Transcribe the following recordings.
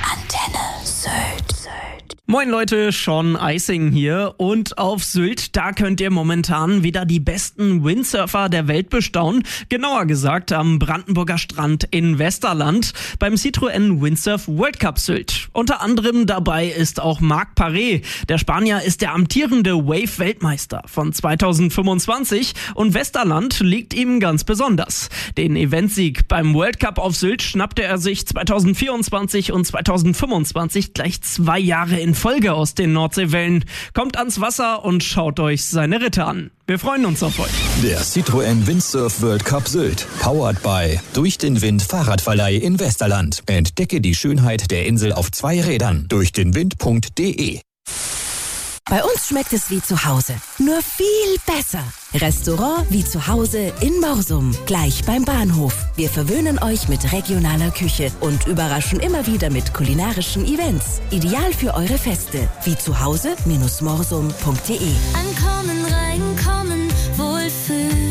Antenne Sylt. Moin Leute, Sean Eising hier und auf Sylt, da könnt ihr momentan wieder die besten Windsurfer der Welt bestaunen. Genauer gesagt am Brandenburger Strand in Westerland beim Citroën Windsurf World Cup Sylt. Unter anderem dabei ist auch Marc Paré. Der Spanier ist der amtierende Wave-Weltmeister von 2025 und Westerland liegt ihm ganz besonders. Den Eventsieg beim World Cup auf Sylt schnappte er sich 2024 und 2025 gleich 2 Jahre in Folge aus den Nordseewellen. Kommt ans Wasser und schaut euch seine Ritte an. Wir freuen uns auf euch. Der Citroën Windsurf World Cup Sylt. Powered by Durch den Wind Fahrradverleih in Westerland. Entdecke die Schönheit der Insel auf 2 Rädern. Durchdenwind.de. Bei uns schmeckt es wie zu Hause, nur viel besser. Restaurant wie zu Hause in Morsum, gleich beim Bahnhof. Wir verwöhnen euch mit regionaler Küche und überraschen immer wieder mit kulinarischen Events. Ideal für eure Feste, wie zu Hause-morsum.de. Ankommen, reinkommen, wohlfühlen.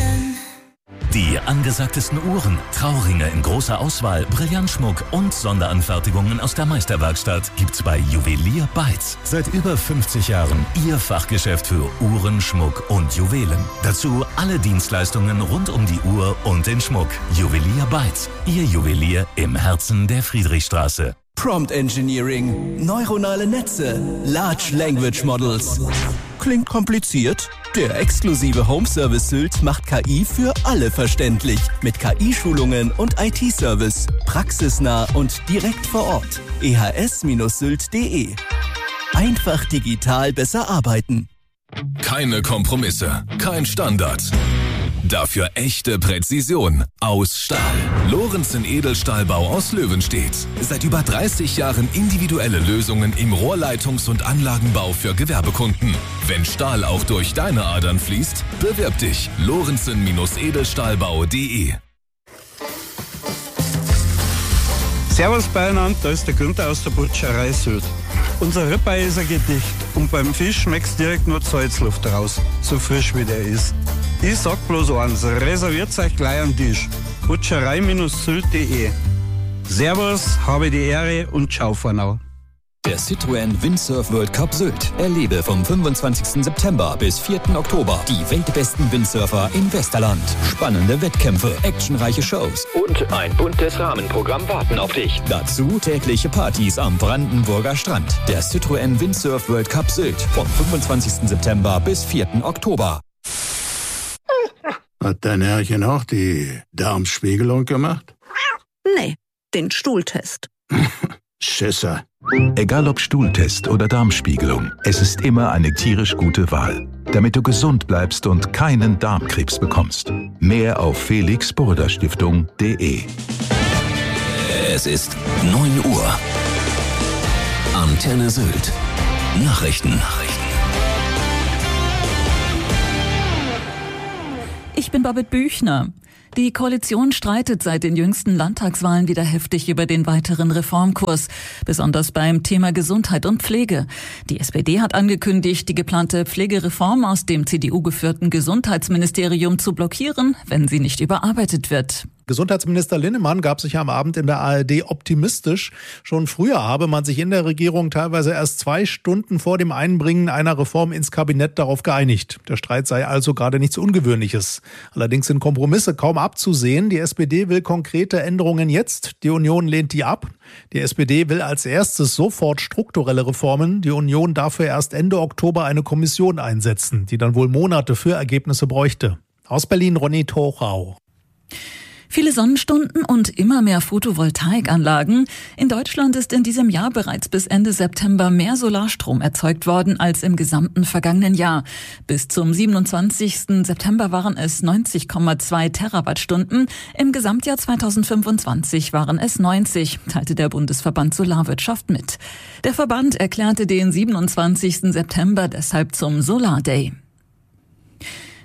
Die angesagtesten Uhren, Trauringe in großer Auswahl, Brillantschmuck und Sonderanfertigungen aus der Meisterwerkstatt gibt's bei Juwelier Beitz. Seit über 50 Jahren Ihr Fachgeschäft für Uhren, Schmuck und Juwelen. Dazu alle Dienstleistungen rund um die Uhr und den Schmuck. Juwelier Beitz, Ihr Juwelier im Herzen der Friedrichstraße. Prompt Engineering, neuronale Netze, Large Language Models. Klingt kompliziert? Der exklusive Home Service Sylt macht KI für alle verständlich. Mit KI-Schulungen und IT-Service. Praxisnah und direkt vor Ort. ehs-sylt.de. Einfach digital besser arbeiten. Keine Kompromisse, kein Standard. Dafür echte Präzision. Aus Stahl. Lorenzen Edelstahlbau aus Löwenstedt. Seit über 30 Jahren individuelle Lösungen im Rohrleitungs- und Anlagenbau für Gewerbekunden. Wenn Stahl auch durch deine Adern fließt, bewirb dich. Lorenzen-Edelstahlbau.de. Servus beieinander, da ist der Günther aus der Butcherei Sylt. Unser Ribeye ist ein Gedicht und beim Fisch schmeckt's direkt nur Salzluft raus, so frisch wie der ist. Ich sag bloß eins, reserviert euch gleich am Tisch. Butcherei-sylt.de. Servus, habe die Ehre und ciao for now. Der Citroën Windsurf World Cup Sylt. Erlebe vom 25. September bis 4. Oktober die weltbesten Windsurfer im Westerland. Spannende Wettkämpfe, actionreiche Shows und ein buntes Rahmenprogramm warten auf dich. Dazu tägliche Partys am Brandenburger Strand. Der Citroën Windsurf World Cup Sylt vom 25. September bis 4. Oktober. Hat dein Herrchen auch die Darmspiegelung gemacht? Nee, den Stuhltest. Schisser. Egal ob Stuhltest oder Darmspiegelung, es ist immer eine tierisch gute Wahl, damit du gesund bleibst und keinen Darmkrebs bekommst. Mehr auf felix-burda-stiftung.de. Es ist 9 Uhr. Antenne Sylt. Nachrichten. Ich bin Babette Büchner. Die Koalition streitet seit den jüngsten Landtagswahlen wieder heftig über den weiteren Reformkurs, besonders beim Thema Gesundheit und Pflege. Die SPD hat angekündigt, die geplante Pflegereform aus dem CDU-geführten Gesundheitsministerium zu blockieren, wenn sie nicht überarbeitet wird. Gesundheitsminister Linnemann gab sich am Abend in der ARD optimistisch. Schon früher habe man sich in der Regierung teilweise erst 2 Stunden vor dem Einbringen einer Reform ins Kabinett darauf geeinigt. Der Streit sei also gerade nichts Ungewöhnliches. Allerdings sind Kompromisse kaum abzusehen. Die SPD will konkrete Änderungen jetzt. Die Union lehnt die ab. Die SPD will als erstes sofort strukturelle Reformen. Die Union dafür erst Ende Oktober eine Kommission einsetzen, die dann wohl Monate für Ergebnisse bräuchte. Aus Berlin Ronny Torau. Viele Sonnenstunden und immer mehr Photovoltaikanlagen. In Deutschland ist in diesem Jahr bereits bis Ende September mehr Solarstrom erzeugt worden als im gesamten vergangenen Jahr. Bis zum 27. September waren es 90,2 Terawattstunden. Im Gesamtjahr 2025 waren es 90, teilte der Bundesverband Solarwirtschaft mit. Der Verband erklärte den 27. September deshalb zum Solar Day.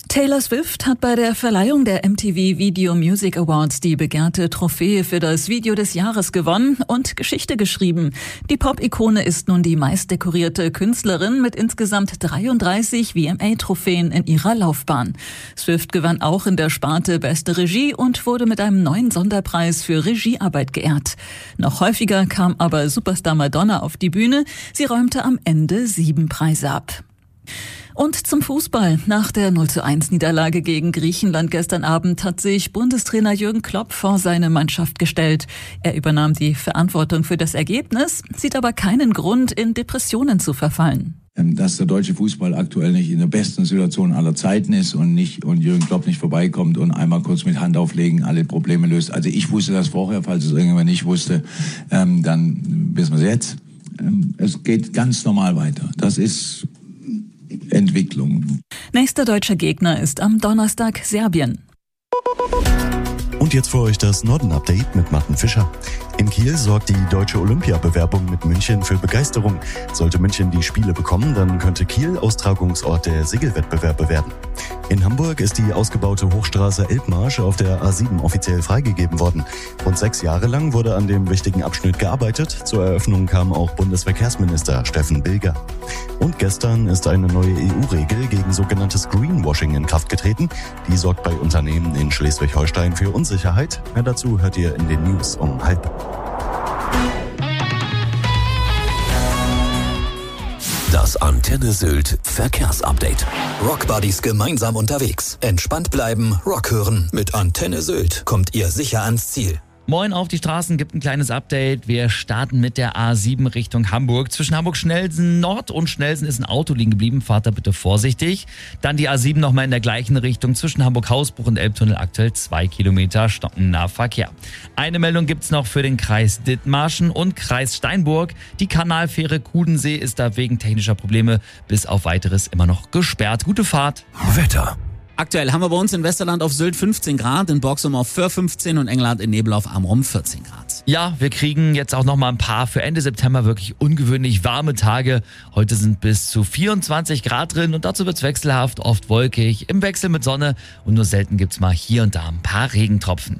Taylor Swift hat bei der Verleihung der MTV Video Music Awards die begehrte Trophäe für das Video des Jahres gewonnen und Geschichte geschrieben. Die Pop-Ikone ist nun die meistdekorierte Künstlerin mit insgesamt 33 VMA-Trophäen in ihrer Laufbahn. Swift gewann auch in der Sparte Beste Regie und wurde mit einem neuen Sonderpreis für Regiearbeit geehrt. Noch häufiger kam aber Superstar Madonna auf die Bühne. Sie räumte am Ende 7 Preise ab. Und zum Fußball. Nach der 0:1-Niederlage gegen Griechenland gestern Abend hat sich Bundestrainer Jürgen Klopp vor seine Mannschaft gestellt. Er übernahm die Verantwortung für das Ergebnis, sieht aber keinen Grund, in Depressionen zu verfallen. Dass der deutsche Fußball aktuell nicht in der besten Situation aller Zeiten ist und Jürgen Klopp nicht vorbeikommt und einmal kurz mit Hand auflegen alle Probleme löst. Also ich wusste das vorher, falls es irgendjemand nicht wusste, dann wissen wir es jetzt. Es geht ganz normal weiter. Das ist Entwicklung. Nächster deutscher Gegner ist am Donnerstag Serbien. Und jetzt für euch das Norden-Update mit Martin Fischer. In Kiel sorgt die deutsche Olympiabewerbung mit München für Begeisterung. Sollte München die Spiele bekommen, dann könnte Kiel Austragungsort der Segelwettbewerbe werden. In Hamburg ist die ausgebaute Hochstraße Elbmarsch auf der A7 offiziell freigegeben worden. Rund 6 Jahre lang wurde an dem wichtigen Abschnitt gearbeitet. Zur Eröffnung kam auch Bundesverkehrsminister Steffen Bilger. Und gestern ist eine neue EU-Regel gegen sogenanntes Greenwashing in Kraft getreten. Die sorgt bei Unternehmen in Schleswig-Holstein für Unsicherheit. Mehr dazu hört ihr in den News um 12:30. Das Antenne Sylt Verkehrsupdate. Rockbuddies gemeinsam unterwegs. Entspannt bleiben, Rock hören. Mit Antenne Sylt kommt ihr sicher ans Ziel. Moin auf die Straßen, gibt ein kleines Update. Wir starten mit der A7 Richtung Hamburg. Zwischen Hamburg-Schnellsen Nord und Schnellsen ist ein Auto liegen geblieben. Fahrt da bitte vorsichtig. Dann die A7 nochmal in der gleichen Richtung. Zwischen Hamburg-Hausbruch und Elbtunnel aktuell 2 Kilometer stockender Verkehr. Eine Meldung gibt's noch für den Kreis Dithmarschen und Kreis Steinburg. Die Kanalfähre Kudensee ist da wegen technischer Probleme bis auf weiteres immer noch gesperrt. Gute Fahrt. Wetter. Aktuell haben wir bei uns in Westerland auf Sylt 15 Grad, in Borksum auf Föhr 15 und Engelhardt in Nebel auf Amrum 14 Grad. Ja, wir kriegen jetzt auch noch mal ein paar für Ende September wirklich ungewöhnlich warme Tage. Heute sind bis zu 24 Grad drin und dazu wird's wechselhaft, oft wolkig, im Wechsel mit Sonne und nur selten gibt's mal hier und da ein paar Regentropfen.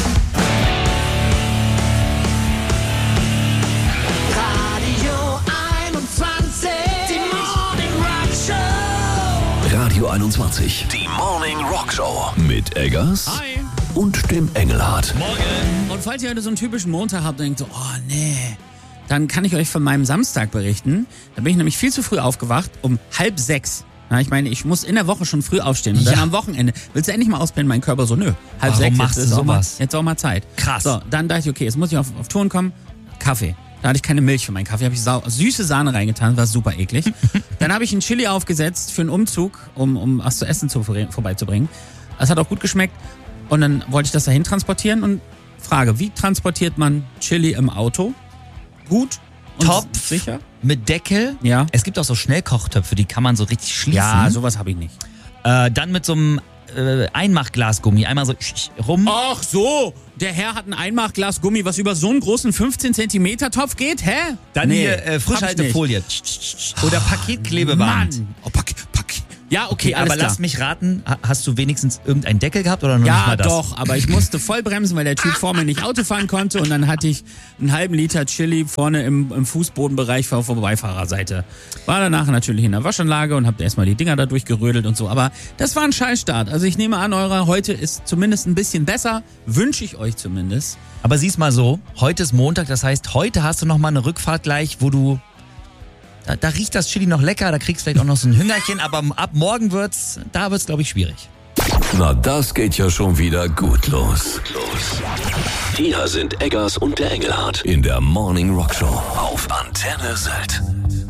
Radio 21, die Morning Rock Show mit Eggers und dem Engelhardt. Morgen. Und falls ihr heute so einen typischen Montag habt und denkt so, oh nee, dann kann ich euch von meinem Samstag berichten. Da bin ich nämlich viel zu früh aufgewacht, um 5:30. Ja, ich meine, ich muss in der Woche schon früh aufstehen und dann am Wochenende. Willst du endlich mal auspennen? Mein Körper so, nö. 5:30. Warum machst du sowas? Jetzt auch mal Zeit. Krass. So, dann dachte ich, okay, jetzt muss ich auf Ton kommen. Kaffee. Da hatte ich keine Milch für meinen Kaffee, habe ich süße Sahne reingetan, war super eklig. Dann habe ich einen Chili aufgesetzt für einen Umzug, um was zu essen vorbeizubringen. Das hat auch gut geschmeckt. Und dann wollte ich das dahin transportieren und frage, wie transportiert man Chili im Auto? Gut und Topf, sicher? Mit Deckel. Ja. Es gibt auch so Schnellkochtöpfe, die kann man so richtig schließen. Ja, sowas habe ich nicht. Dann mit so einem Einmachglasgummi, einmal so rum. Ach so, der Herr hat ein Einmachglasgummi, was über so einen großen 15 cm Topf geht, hä? Dann hier Frischhaltefolie. Oder Paketklebeband. Mann. Oh, Ja, okay, alles aber klar. lass mich raten, hast du wenigstens irgendeinen Deckel gehabt oder noch nicht mal das? Ja, doch, aber ich musste voll bremsen, weil der Typ vor mir nicht Auto fahren konnte und dann hatte ich einen halben Liter Chili vorne im Fußbodenbereich auf der Beifahrerseite. War danach natürlich in der Waschanlage und hab da erstmal die Dinger da durchgerödelt und so, aber das war ein Scheißstart. Also ich nehme an, eure heute ist zumindest ein bisschen besser, wünsche ich euch zumindest. Aber sieh's mal so, heute ist Montag, das heißt, heute hast du noch mal eine Rückfahrt gleich, wo du da riecht das Chili noch lecker, da kriegst du vielleicht auch noch so ein Hüngerchen, aber ab morgen wird's, glaube ich, schwierig. Na, das geht ja schon wieder gut los. Hier sind Eggers und der Engelhardt in der Morning Rock Show auf Antenne Sylt.